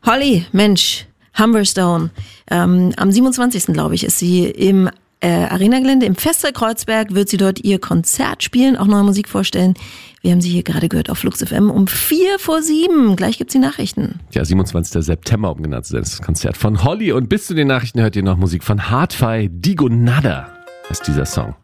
Holly, Mensch, Humberstone. Am 27. glaube ich, ist sie im Arena-Gelände. Im Festsaal Kreuzberg wird sie dort ihr Konzert spielen, auch neue Musik vorstellen. Wir haben sie hier gerade gehört auf Flux FM um 6:45. Gleich gibt's die Nachrichten. Ja, 27. September, um genau zu sein, das Konzert von Holly. Und bis zu den Nachrichten hört ihr noch Musik von Hardfy. Digo Nada ist dieser Song.